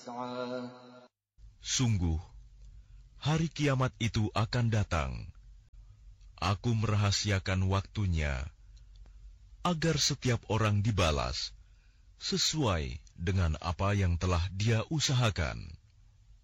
يسعى Sungguh, hari kiamat itu akan datang. Aku merahasiakan waktunya, agar setiap orang dibalas sesuai dengan apa yang telah dia usahakan.